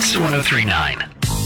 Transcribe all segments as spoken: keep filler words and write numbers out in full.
X one oh three point nine.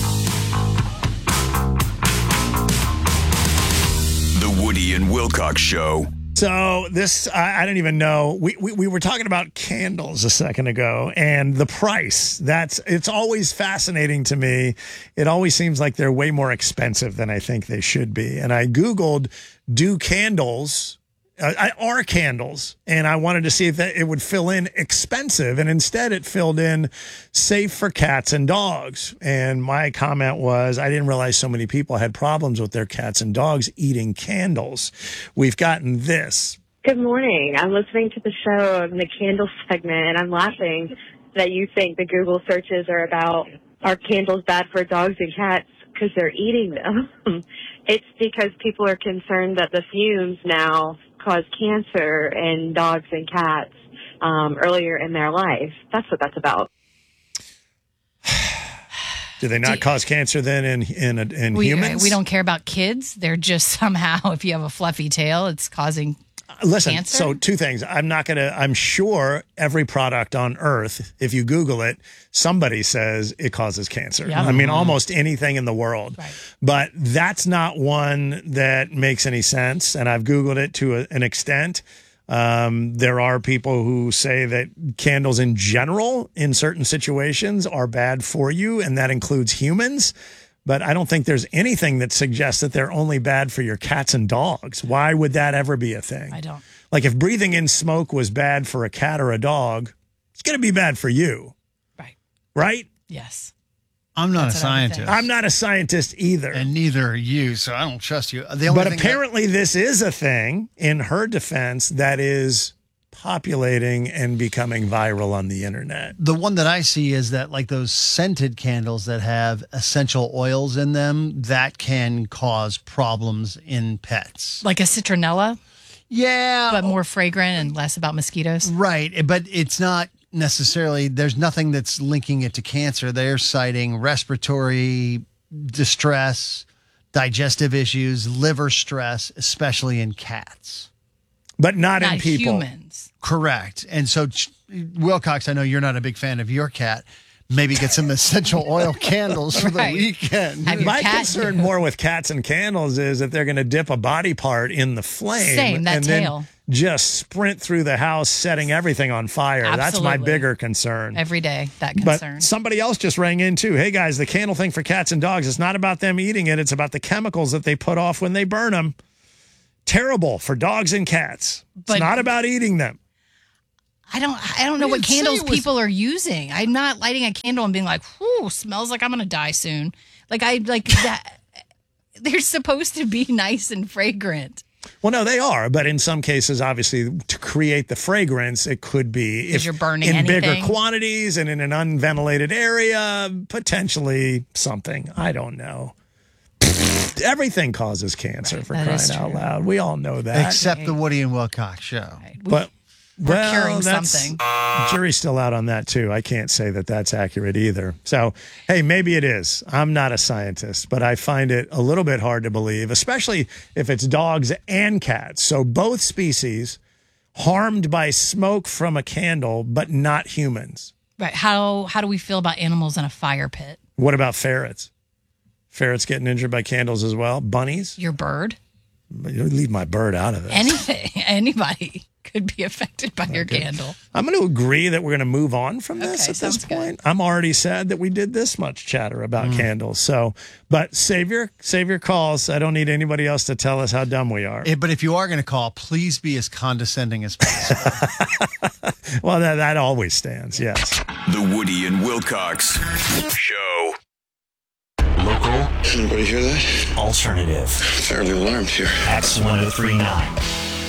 The Woody and Wilcox Show. So this, I, I don't even know. We, we we were talking about candles a second ago and the price. That's it's always fascinating to me. It always seems like they're way more expensive than I think they should be. And I Googled, do candles, uh, are candles, and I wanted to see if that it would fill in expensive. And instead it filled in safe for cats and dogs. And my comment was, I didn't realize so many people had problems with their cats and dogs eating candles. We've gotten this. Good morning. I'm listening to the show in the candle segment, and I'm laughing that you think the Google searches are about, are candles bad for dogs and cats because they're eating them? It's because people are concerned that the fumes now cause cancer in dogs and cats um, earlier in their life. That's what that's about. Do they not Do, cause cancer then in in in we, humans? We don't care about kids. They're just somehow, if you have a fluffy tail, it's causing Listen, cancer? So two things. I'm not going to, I'm sure every product on earth, if you Google it, somebody says it causes cancer. Yep. I mean, almost anything in the world. Right. But that's not one that makes any sense. And I've Googled it to a, an extent. Um, there are people who say that candles in general, in certain situations, are bad for you, and that includes humans. But I don't think there's anything that suggests that they're only bad for your cats and dogs. Why would that ever be a thing? I don't. Like if breathing in smoke was bad for a cat or a dog, it's going to be bad for you. Right. Right? Yes. I'm not That's a what I would scientist. think. I'm not a scientist either. And neither are you, so I don't trust you. The only But thing apparently this is a thing, in her defense, that is populating and becoming viral on the internet. The one that I see is that like those scented candles that have essential oils in them, that can cause problems in pets. Like a citronella, Yeah. but more fragrant and less about mosquitoes. Right. But it's not necessarily, there's nothing that's linking it to cancer. They're citing respiratory distress, digestive issues, liver stress, especially in cats. But not, Not in people. humans. Correct. And so, Wilcox, I know you're not a big fan of your cat. Maybe get some essential oil candles for Right. the weekend. Have your My cat concern do. more with cats and candles is that they're going to dip a body part in the flame Same, that and tail. then just sprint through the house, setting everything on fire. That's my Absolutely. bigger concern. Every day, that But concern. somebody else just rang in too. Hey guys, the candle thing for cats and dogs, it's not about them eating it. It's about the chemicals that they put off when they burn them. Terrible for dogs and cats. It's But- not about eating them. I don't I don't know We what didn't say candles it was- people are using. I'm not lighting a candle and being like, whew, smells like I'm gonna die soon. Like I like that they're supposed to be nice and fragrant. Well, no, they are, but in some cases, obviously, to create the fragrance, it could be if you're burning in bigger anything. quantities and in an unventilated area, potentially something. I don't know. Everything causes cancer, for That crying is out true. loud. We all know that. Except the Woody and Wilcox show. Right. But We're well, curing that's- something. Jury's still out on that too. I can't say that that's accurate either. So, hey, maybe it is. I'm not a scientist, but I find it a little bit hard to believe, especially if it's dogs and cats. So both species harmed by smoke from a candle, but not humans. Right. How how do we feel about animals in a fire pit? What about ferrets? Ferrets getting injured by candles as well. Bunnies? Your bird? You leave my bird out of this. Anything. Anybody could be affected by your candle. I'm going to agree that we're going to move on from this Okay, at this sounds good. point. I'm already sad that we did this much chatter about candles. So, but save your, save your calls. I don't need anybody else to tell us how dumb we are. Eh, but if you are going to call, please be as condescending as possible. Well, that, that always stands. Yes. The Woody and Wilcox Show. Local, Anybody hear that? alternative. Fairly alarmed here. X one oh three point nine.